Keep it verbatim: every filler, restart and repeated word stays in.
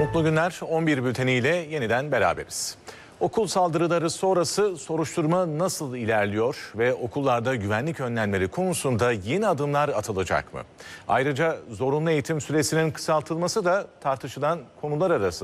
Mutlu günler. on bir bülteniyle yeniden beraberiz. Okul saldırıları sonrası soruşturma nasıl ilerliyor ve okullarda güvenlik önlemleri konusunda yeni adımlar atılacak mı? Ayrıca zorunlu eğitim süresinin kısaltılması da tartışılan konular arasında.